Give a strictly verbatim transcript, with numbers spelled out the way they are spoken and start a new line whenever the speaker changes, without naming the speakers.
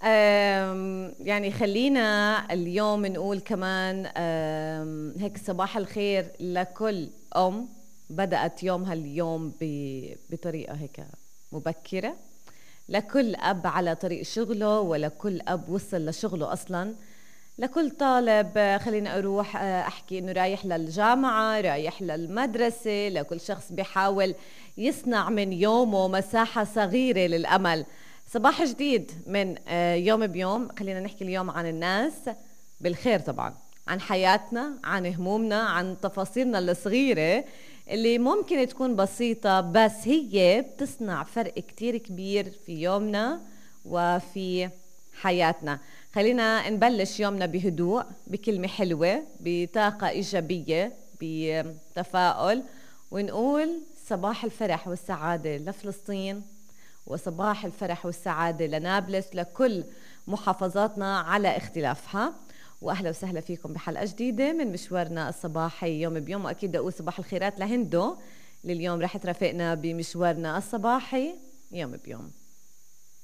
أم، يعني خلينا اليوم نقول كمان أم، هيك صباح الخير لكل أم بدأت يومها اليوم ب- بطريقة هيك مبكرة، لكل أب على طريق شغله، ولكل أب وصل لشغله أصلا، لكل طالب آه، خلينا أروح آه، أحكي إنه رايح للجامعة، رايح للمدرسة، لكل شخص بيحاول يصنع من يومه مساحة صغيرة للأمل. صباح جديد من آه، يوم بيوم. خلينا نحكي اليوم عن الناس بالخير طبعا، عن حياتنا، عن همومنا، عن تفاصيلنا الصغيرة اللي ممكن تكون بسيطة بس هي بتصنع فرق كتير كبير في يومنا وفي حياتنا. خلينا نبلش يومنا بهدوء، بكلمة حلوة، بطاقة إيجابية، بتفاؤل، ونقول صباح الفرح والسعادة لفلسطين، وصباح الفرح والسعادة لنابلس، لكل محافظاتنا على اختلافها. واهلا وسهلا فيكم بحلقه جديده من مشوارنا الصباحي يوم بيوم. واكيد بدي اقول صباح الخيرات لهندو اللي اليوم رح ترافقنا بمشوارنا الصباحي يوم بيوم.